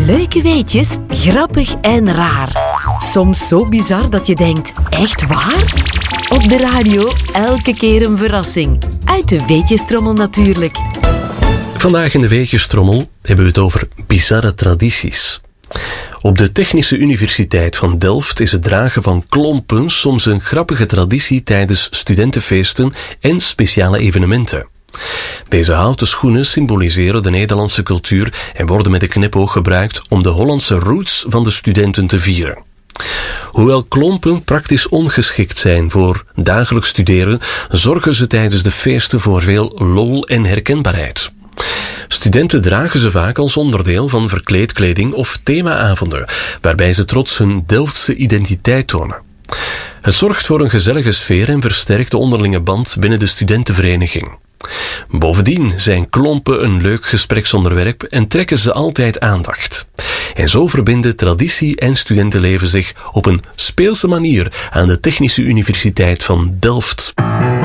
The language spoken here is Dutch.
Leuke weetjes, grappig en raar. Soms zo bizar dat je denkt, echt waar? Op de radio elke keer een verrassing. Uit de weetjestrommel natuurlijk. Vandaag in de weetjestrommel hebben we het over bizarre tradities. Op de Technische Universiteit van Delft is het dragen van klompen soms een grappige traditie tijdens studentenfeesten en speciale evenementen. Deze houten schoenen symboliseren de Nederlandse cultuur en worden met een knipoog gebruikt om de Hollandse roots van de studenten te vieren. Hoewel klompen praktisch ongeschikt zijn voor dagelijks studeren, zorgen ze tijdens de feesten voor veel lol en herkenbaarheid. Studenten dragen ze vaak als onderdeel van verkleedkleding of themaavonden, waarbij ze trots hun Delftse identiteit tonen. Het zorgt voor een gezellige sfeer en versterkt de onderlinge band binnen de studentenvereniging. Bovendien zijn klompen een leuk gespreksonderwerp en trekken ze altijd aandacht. En zo verbinden traditie en studentenleven zich op een speelse manier aan de Technische Universiteit van Delft.